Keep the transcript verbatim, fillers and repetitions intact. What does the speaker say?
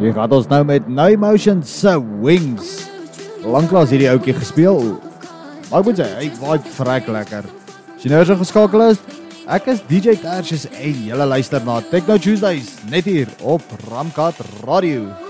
Hier gaat ons nou met No Emotions se Wings. Lanklaas hierdie ouetjie gespeel. Maar ek moet sê, hy vibe vrek lekker. As jy nou so geskakel is, ek is D J Tertius en julle luister na Techno Tuesdays, net hier op Ramkat Radio.